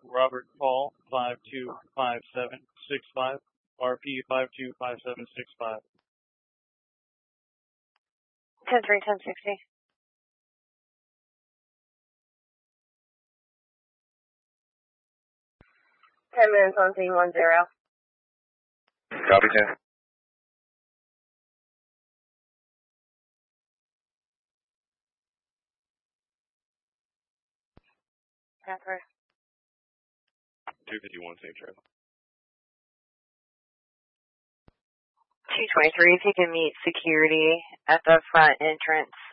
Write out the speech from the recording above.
Robert Paul 525765, RP 525765. 10-3, 1060. 10 minutes on scene 10. Copy 10. Pepper. 251, safe travel. 223, if you can meet security at the front entrance